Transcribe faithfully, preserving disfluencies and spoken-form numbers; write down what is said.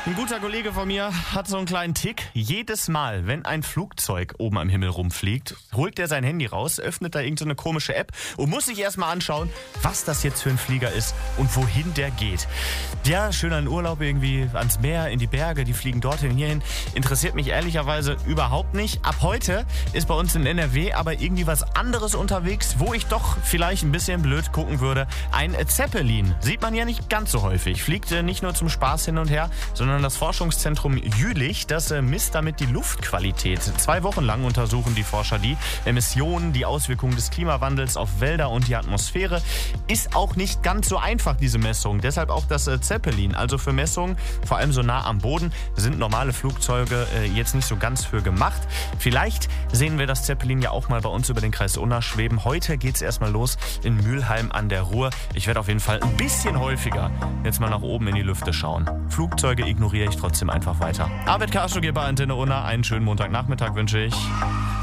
Ein guter Kollege von mir hat so einen kleinen Tick. Jedes Mal, wenn ein Flugzeug oben am Himmel rumfliegt, holt er sein Handy raus, öffnet da irgendeine komische App und muss sich erstmal anschauen, was das jetzt für ein Flieger ist und wohin der geht. Ja, schön an Urlaub irgendwie, ans Meer, in die Berge, die fliegen dorthin, hierhin. Interessiert mich ehrlicherweise überhaupt nicht. Ab heute ist bei uns in N R W aber irgendwie was anderes unterwegs, wo ich doch vielleicht ein bisschen blöd gucken würde. Ein Zeppelin. Sieht man ja nicht ganz so häufig. Fliegt äh, nicht nur zum Spaß hin und her, sondern das Forschungszentrum Jülich, das äh, misst damit die Luftqualität. Zwei Wochen lang untersuchen die Forscher die Emissionen, die Auswirkungen des Klimawandels auf Wälder und die Atmosphäre. Ist auch nicht ganz so einfach, diese Messung. Deshalb auch das äh, Zeppelin. Also für Messungen, vor allem so nah am Boden, sind normale Flugzeuge äh, jetzt nicht so ganz für gemacht. Vielleicht sehen wir das Zeppelin ja auch mal bei uns über den Kreis Unna schweben. Heute geht es erstmal los in Mülheim an der Ruhr. Ich werde auf jeden Fall ein bisschen häufiger jetzt mal nach oben in die Lüfte schauen. Flugzeuge ignoriere ich trotzdem einfach weiter. Arvid Karstugier bei Antenne Unna. Einen schönen Montagnachmittag wünsche ich.